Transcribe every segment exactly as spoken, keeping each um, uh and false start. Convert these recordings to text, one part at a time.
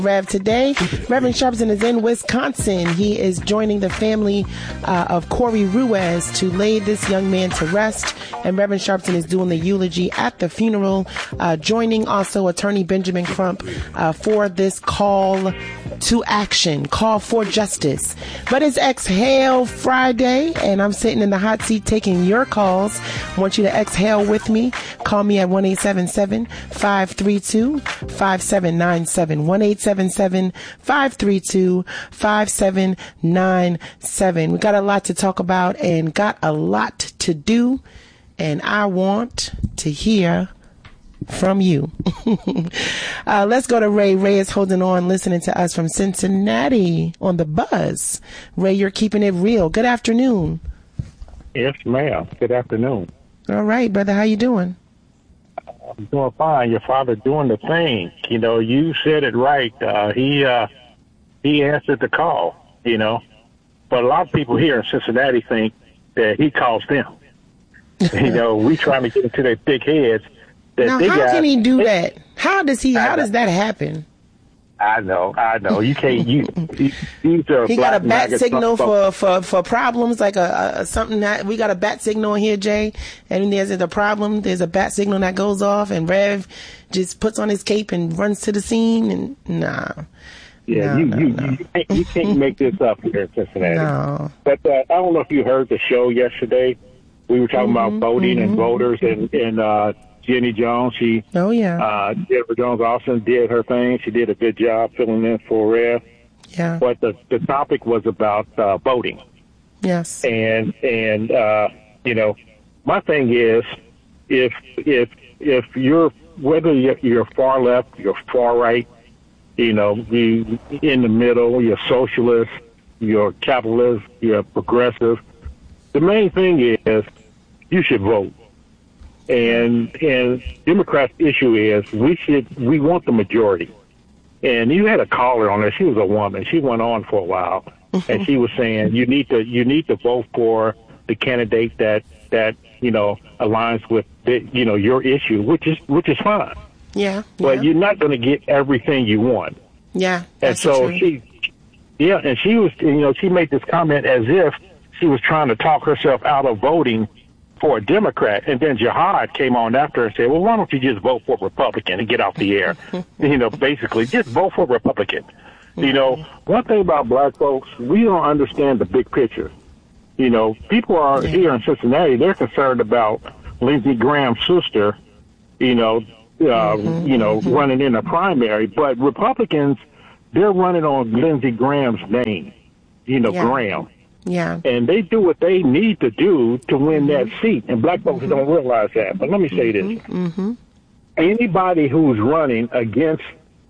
Rev today. Reverend Sharpton is in Wisconsin. He is joining the family uh, of Corey Ruiz to lay this young man to rest. And Reverend Sharpton is doing the eulogy at the funeral, uh, joining also Attorney Benjamin Crump uh, for this call to action, call for justice. But it's Exhale Friday, and I'm sitting in the hot seat taking your calls. I want you to exhale with me. Call me at one eight seven seven, five three two, five seven nine seven. one eight seven seven, five three two, five seven nine seven. We got a lot to talk about and got a lot to do, and I want to hear from you. uh, let's go to Ray. Ray is holding on, listening to us from Cincinnati on the buzz. Ray, you're keeping it real. Good afternoon. Yes, ma'am. Good afternoon. All right, brother. How you doing? I'm doing fine. Your father doing the thing. You know, you said it right. Uh, he uh, he answered the call, you know. But a lot of people here in Cincinnati think that he calls them. You know, we trying to get into their thick heads. That now, they how got, can he do that? How does he? How does that happen? I know, I know. You can't. You. These are he got a bat signal for, for for for problems, like a, a something that we got a bat signal here, Jay. And there's a problem. There's a bat signal that goes off, and Rev just puts on his cape and runs to the scene. And nah. Yeah, no, you no, you, no. you can't, you can't make this up here in Cincinnati. No. But uh, I don't know if you heard the show yesterday. We were talking mm-hmm, about voting mm-hmm. and voters and and. uh Jenny Jones, she, oh yeah, uh, Jennifer Jones Austin did her thing. She did a good job filling in for Rev. Yeah. But the, the topic was about uh, voting. Yes. And and uh, you know, my thing is, if if if you're whether you're, you're far left, you're far right, you know, you in the middle, you're socialist, you're capitalist, you're progressive. The main thing is you should vote. And and Democrats' issue is we should we want the majority. And you had a caller on there. She was a woman. She went on for a while, and she was saying you need to you need to vote for the candidate that that you know aligns with the, you know your issue, which is which is fine. Yeah. But yeah. you're not going to get everything you want. Yeah. And so true. she, yeah, and she was you know she made this comment as if she was trying to talk herself out of voting for a Democrat, and then Jihad came on after and said, well, why don't you just vote for a Republican and get off the air? You know, basically, just vote for a Republican. Mm-hmm. You know, one thing about black folks, we don't understand the big picture. You know, people are yeah. here in Cincinnati, they're concerned about Lindsey Graham's sister, you know, uh, mm-hmm. you know, mm-hmm. running in a primary, but Republicans, they're running on Lindsey Graham's name, you know, yeah. Graham. Yeah. And they do what they need to do to win mm-hmm. that seat. And black folks mm-hmm. don't realize that. But let me say mm-hmm. this. Mm-hmm. Anybody who's running against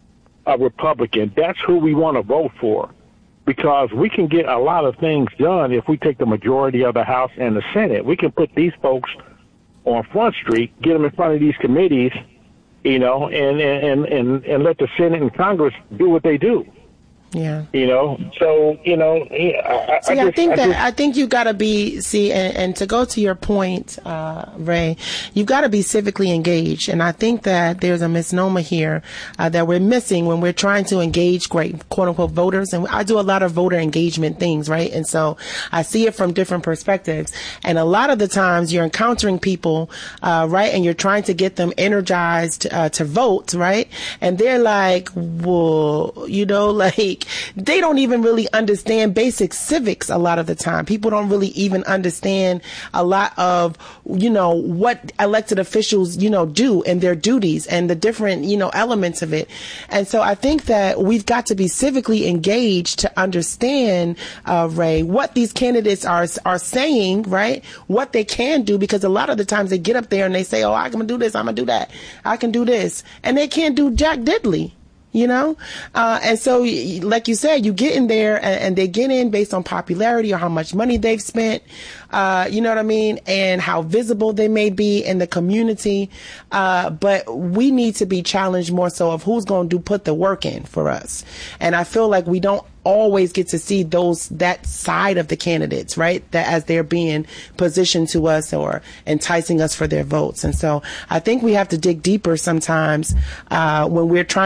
a Republican, that's who we want to vote for. Because we can get a lot of things done if we take the majority of the House and the Senate. We can put these folks on Front Street, get them in front of these committees, you know, and, and, and, and let the Senate and Congress do what they do. Yeah. You know, so, you know, I, see, I, I, just, think I that, just, I think you gotta be, see, and, and to go to your point, uh, Ray, you've gotta be civically engaged. And I think that there's a misnomer here, uh, that we're missing when we're trying to engage great, quote unquote, voters. And I do a lot of voter engagement things, right? And so I see it from different perspectives. And a lot of the times you're encountering people, uh, right? And you're trying to get them energized, uh, to vote, right? And they're like, well, you know, like, they don't even really understand basic civics a lot of the time. People don't really even understand a lot of, you know, what elected officials, you know, do and their duties and the different, you know, elements of it. And so I think that we've got to be civically engaged to understand, uh, Ray, what these candidates are, are saying, right? What they can do, because a lot of the times they get up there and they say, oh, I'm going to do this, I'm going to do that, I can do this. And they can't do jack diddly. You know, uh, and so, like you said, you get in there and, and they get in based on popularity or how much money they've spent, uh, you know what I mean, and how visible they may be in the community. Uh, but we need to be challenged more so of who's going to put the work in for us. And I feel like we don't always get to see those, that side of the candidates, right? That as they're being positioned to us or enticing us for their votes. And so I think we have to dig deeper sometimes, uh, when we're trying to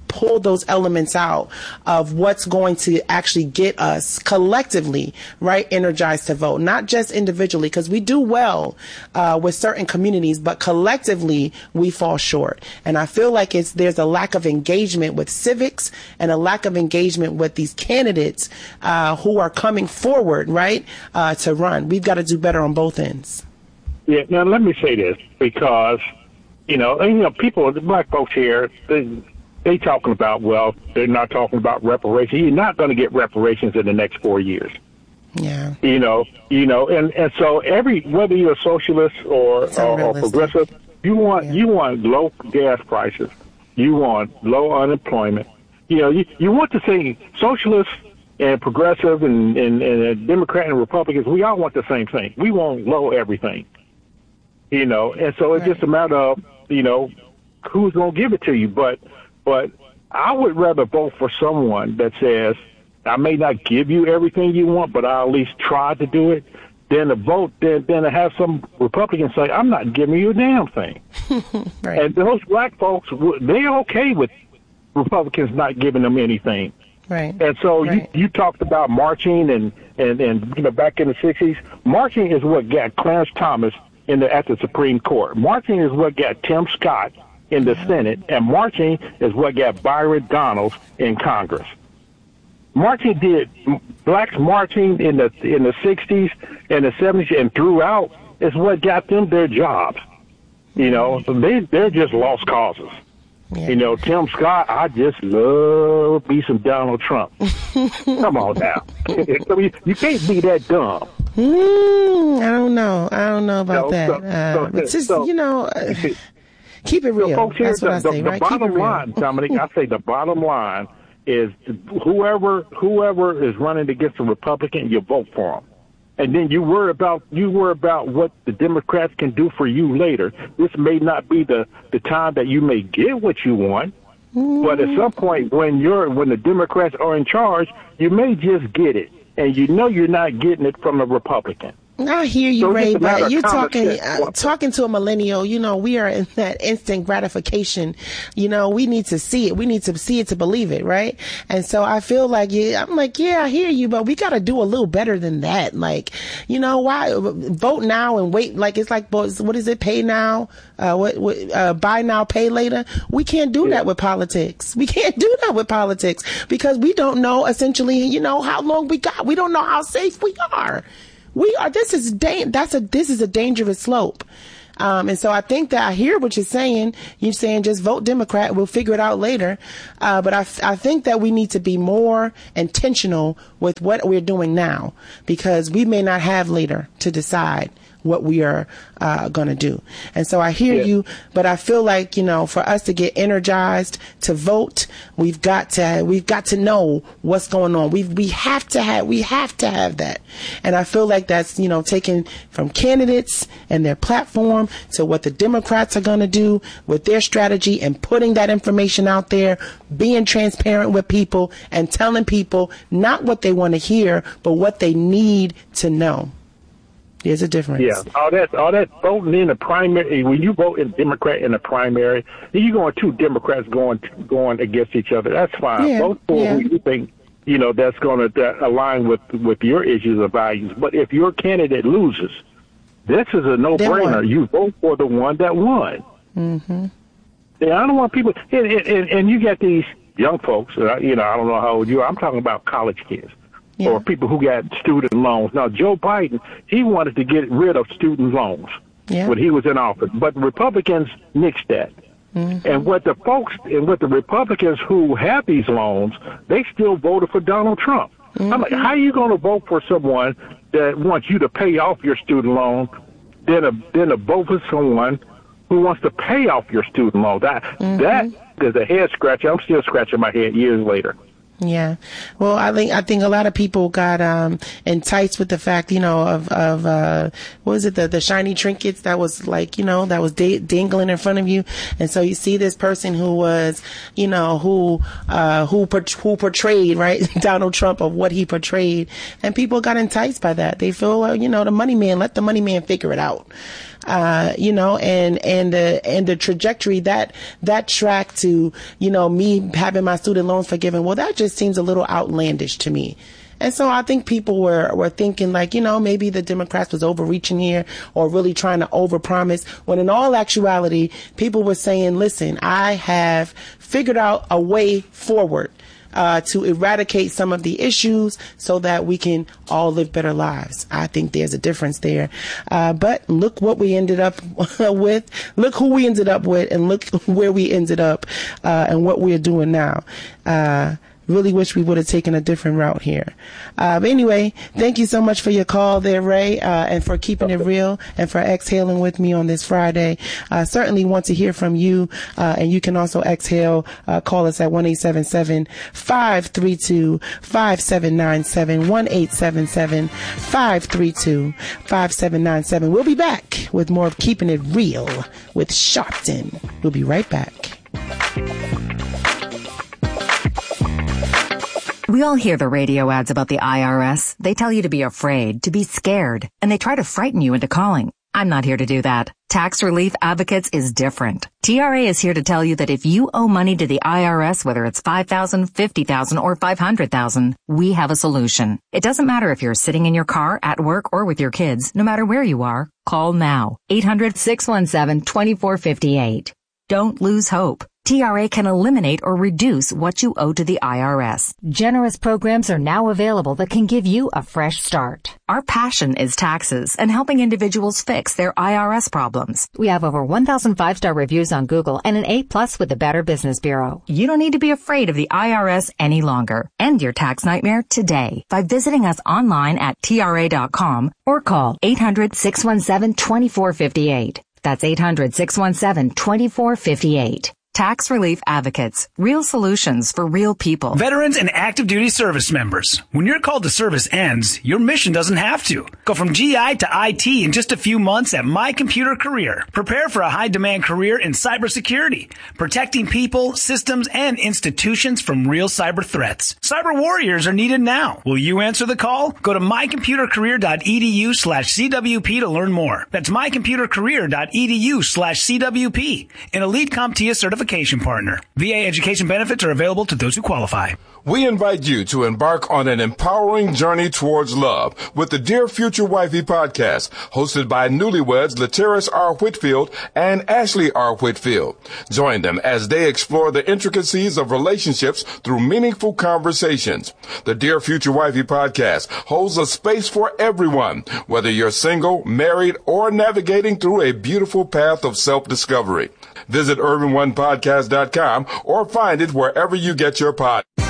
pull those elements out of what's going to actually get us collectively, right, energized to vote, not just individually, because we do well uh, with certain communities, but collectively we fall short. And I feel like it's there's a lack of engagement with civics and a lack of engagement with these candidates uh, who are coming forward, right, uh, to run. We've got to do better on both ends. Yeah. Now let me say this, because you know, and, you know, people, the black folks here, they, they talking about, well, they're not talking about reparations. You're not going to get reparations in the next four years. Yeah. You know, you know, and, and so every, whether you're a socialist or, or, or progressive, you want, yeah. you want low gas prices. You want low unemployment. You know, you, you want to say socialists and progressive and, and, and Democrat and Republicans, we all want the same thing. We want low everything. You know, and so it's right. just a matter of, you know, who's going to give it to you. But but I would rather vote for someone that says, I may not give you everything you want, but I'll at least try to do it, than to vote, than, than to have some Republicans say, I'm not giving you a damn thing. Right. And those black folks, they're okay with Republicans not giving them anything. Right. And so right. you, you talked about marching and, and, and, you know, back in the sixties. Marching is what got Clarence Thomas in the, at the Supreme Court. Marching is what got Tim Scott in the Senate, and marching is what got Byron Donalds in Congress. Marching did blacks marching in the in the sixties and the seventies and throughout is what got them their jobs. You know, they they're just lost causes. Yeah. You know, Tim Scott, I just love me some Donald Trump. Come on now. I mean, you can't be that dumb. Mm, I don't know. I don't know about so, that. So, uh, so, but just, so, you know, uh, keep it real. So folks, That's what the, I say, the, right? The bottom keep it line, Dominic, I say the bottom line is whoever whoever is running against a Republican, you vote for them. And then you worry about you worry about what the Democrats can do for you later. This may not be the, the time that you may get what you want, mm. but at some point when you're when the Democrats are in charge, you may just get it. And you know you're not getting it from a Republican. I hear you, so Ray, but you're talking uh, talking to a millennial. You know, we are in that instant gratification. You know, we need to see it. We need to see it to believe it, right? And so I feel like, yeah, I'm like, yeah, I hear you, but we got to do a little better than that. Like, you know, why vote now and wait? Like, it's like, what is it? Pay now, uh, what, what uh, buy now, pay later. We can't do yeah. that with politics. We can't do that with politics because we don't know essentially, you know, how long we got. We don't know how safe we are. We are. This is da- That's a. This is a dangerous slope, um, and so I think that I hear what you're saying. You're saying just vote Democrat. We'll figure it out later. Uh, but I, f- I think that we need to be more intentional with what we're doing now, because we may not have later to decide what we are uh, going to do. And so I hear yeah. you, but I feel like, you know, for us to get energized to vote, we've got to we've got to know what's going on. We we have to have we have to have that. And I feel like that's, you know, taken from candidates and their platform to what the Democrats are going to do with their strategy and putting that information out there, being transparent with people and telling people not what they want to hear, but what they need to know. There's a difference. Yeah, all that, all that voting in the primary. When you vote in Democrat in the primary, then you're going two Democrats going going against each other. That's fine. Yeah, Vote for yeah. who you think you know that's going to align with with your issues or values. But if your candidate loses, this is a no-brainer. You vote for the one that won. Mm-hmm. Yeah, I don't want people. And, and, and you got these young folks. You know, I don't know how old you are. I'm talking about college kids. Yeah. Or people who got student loans. Now, Joe Biden, he wanted to get rid of student loans yeah. when he was in office, but the Republicans nixed that. Mm-hmm. And what the folks and what the Republicans who have these loans, they still voted for Donald Trump. Mm-hmm. I'm like, how are you going to vote for someone that wants you to pay off your student loan, then a then a vote for someone who wants to pay off your student loan? That mm-hmm. that is a head scratcher. I'm still scratching my head years later. Yeah. Well, I think, I think a lot of people got, um, enticed with the fact, you know, of, of, uh, what was it? The, the shiny trinkets that was like, you know, that was da- dangling in front of you. And so you see this person who was, you know, who, uh, who, who portrayed, right, Donald Trump of what he portrayed. And people got enticed by that. They feel, well, you know, the money man, let the money man figure it out. Uh, you know, and, and the, and the trajectory that, that track to, you know, me having my student loans forgiven, well, that just seems a little outlandish to me. And so I think people were, were thinking like, you know, maybe the Democrats was overreaching here or really trying to overpromise, when in all actuality, people were saying, listen, I have figured out a way forward uh, to eradicate some of the issues so that we can all live better lives. I think there's a difference there. Uh, but look what we ended up with. Look who we ended up with, and look where we ended up uh, and what we're doing now. Uh, Really wish we would have taken a different route here. Uh, but anyway, thank you so much for your call there, Ray, uh, and for keeping it real and for exhaling with me on this Friday. Uh, certainly want to hear from you, uh, and you can also exhale. Uh, call us at one eight seven seven, five three two, five seven nine seven, one eight seven seven, five three two, five seven nine seven. We'll be back with more of Keeping It Real with Sharpton. We'll be right back. We all hear the radio ads about the I R S. They tell you to be afraid, to be scared, and they try to frighten you into calling. I'm not here to do that. Tax Relief Advocates is different. T R A is here to tell you that if you owe money to the I R S, whether it's five thousand dollars, fifty thousand dollars, or five hundred thousand dollars, we have a solution. It doesn't matter if you're sitting in your car, at work, or with your kids. No matter where you are, call now. eight hundred, six one seven, two four five eight. Don't lose hope. T R A can eliminate or reduce what you owe to the I R S. Generous programs are now available that can give you a fresh start. Our passion is taxes and helping individuals fix their I R S problems. We have over one thousand five-star reviews on Google and an A plus with the Better Business Bureau. You don't need to be afraid of the I R S any longer. End your tax nightmare today by visiting us online at T R A dot com or call eight hundred, six one seven, two four five eight. That's eight hundred, six one seven, two four five eight. Tax Relief Advocates. Real solutions for real people. Veterans and active duty service members. When your call to service ends, your mission doesn't have to. Go from G I to I T in just a few months at My Computer Career. Prepare for a high-demand career in cybersecurity, protecting people, systems, and institutions from real cyber threats. Cyber warriors are needed now. Will you answer the call? Go to mycomputercareer.edu slash CWP to learn more. That's mycomputercareer.edu slash CWP. An elite CompTIA certification partner. V A education benefits are available to those who qualify. We invite you to embark on an empowering journey towards love with the Dear Future Wifey podcast, hosted by newlyweds Lateris R. Whitfield and Ashley R. Whitfield. Join them as they explore the intricacies of relationships through meaningful conversations. The Dear Future Wifey podcast holds a space for everyone, whether you're single, married, or navigating through a beautiful path of self-discovery. Visit urban one podcast dot com or find it wherever you get your pod.